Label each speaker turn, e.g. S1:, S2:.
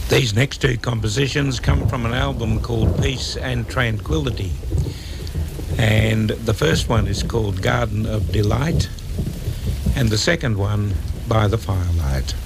S1: These next two compositions come from an album called Peace and Tranquility. And the first one is called Garden of Delight, and the second one, By the Firelight.